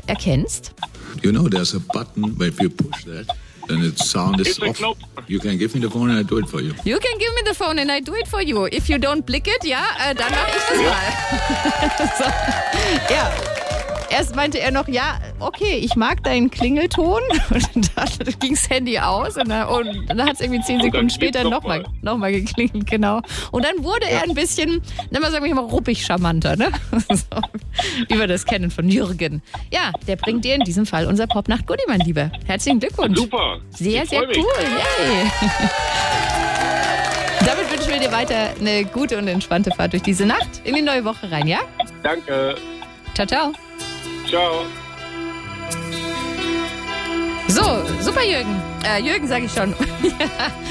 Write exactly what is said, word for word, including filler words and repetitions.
erkennst? You know, there's a button, but if you push that, then the sound is It's a off. Knopf. You can give me the phone and I do it for you. You can give me the phone and I do it for you. If you don't blick it, ja, äh, dann mache ich das mal. so. Ja. Erst meinte er noch, ja, okay, ich mag deinen Klingelton. Und dann ging das Handy aus und dann, und dann hat es irgendwie zehn Sekunden später nochmal noch mal geklingelt, genau. Und dann wurde er ein bisschen, na mal sagen wir mal, ruppig charmanter, ne? So, wie wir das kennen von Jürgen. Ja, der bringt dir in diesem Fall unser Popnacht-Goodie, mein Lieber. Herzlichen Glückwunsch. Super. Sehr, Ich sehr freu mich. cool. Yay. Damit wünschen wir dir weiter eine gute und entspannte Fahrt durch diese Nacht in die neue Woche rein, ja? Danke. Ciao, ciao. Ciao. So, super Jürgen. Äh, Jürgen sage ich schon.